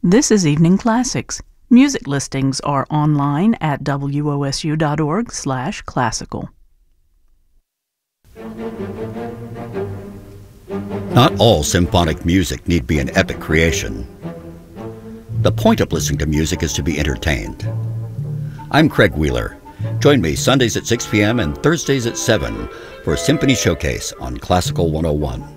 This is Evening Classics. Music listings are online at wosu.org/classical. Not all symphonic music need be an epic creation. The point of listening to music is to be entertained. I'm Craig Wheeler. Join me Sundays at 6 p.m. and Thursdays at 7 for a Symphony Showcase on Classical 101.